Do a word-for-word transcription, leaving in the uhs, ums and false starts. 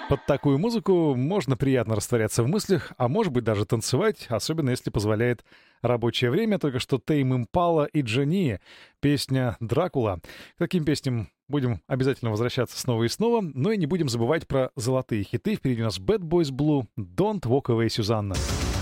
Под такую музыку можно приятно растворяться в мыслях, а может быть даже танцевать, особенно если позволяет рабочее время. Только что Тейм Импала и Джани, песня «Дракула». К таким песням будем обязательно возвращаться снова и снова, но и не будем забывать про золотые хиты. Впереди у нас Bad Boys Blue, Don't Walk Away, Сюзанна.